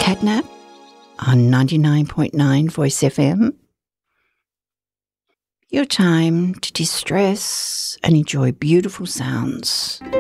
Catnap on 99.9 Voice FM. Your time to distress and enjoy beautiful sounds.